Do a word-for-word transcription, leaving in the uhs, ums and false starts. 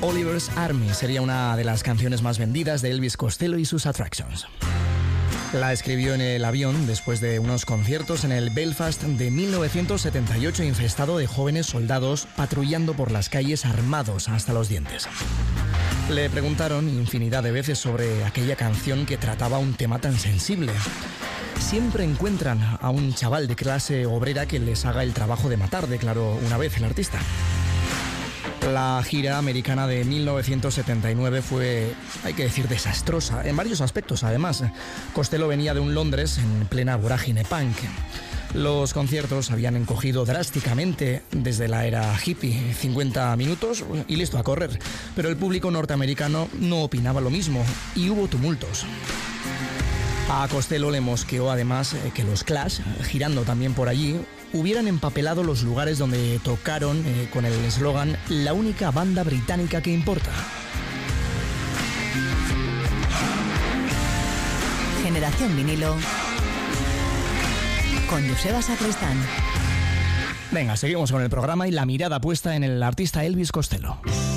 Oliver's Army sería una de las canciones más vendidas de Elvis Costello y sus Attractions. La escribió en el avión después de unos conciertos en el Belfast de mil novecientos setenta y ocho, infestado de jóvenes soldados patrullando por las calles armados hasta los dientes. Le preguntaron infinidad de veces sobre aquella canción que trataba un tema tan sensible. Siempre encuentran a un chaval de clase obrera que les haga el trabajo de matar, declaró una vez el artista. La gira americana de mil novecientos setenta y nueve fue, hay que decir, desastrosa, en varios aspectos además. Costello venía de un Londres en plena vorágine punk. Los conciertos habían encogido drásticamente desde la era hippie, cincuenta minutos y listo, a correr. Pero el público norteamericano no opinaba lo mismo y hubo tumultos. A Costello le mosqueó además que los Clash, girando también por allí, hubieran empapelado los lugares donde tocaron eh, con el eslogan "La única banda británica que importa". Generación Vinilo con Joseba Sacristán. Venga, seguimos con el programa y la mirada puesta en el artista Elvis Costello.